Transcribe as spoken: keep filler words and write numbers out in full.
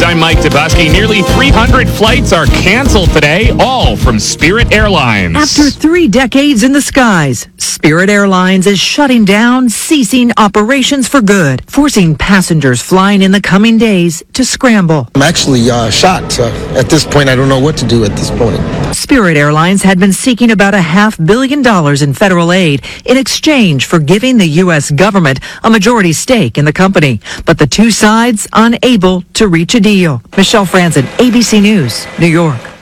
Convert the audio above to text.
I'm Mike Dubusky. Nearly three hundred flights are canceled today, all from Spirit Airlines. After three decades in the skies, Spirit Airlines is shutting down, ceasing operations for good, forcing passengers flying in the coming days to scramble. I'm actually uh, shocked. Uh, at this point, I don't know what to do at this point. Spirit Airlines had been seeking about a half billion dollars in federal aid in exchange for giving the U S government a majority stake in the company, but the two sides unable to reach a deal. Michelle Franzen, A B C News, New York.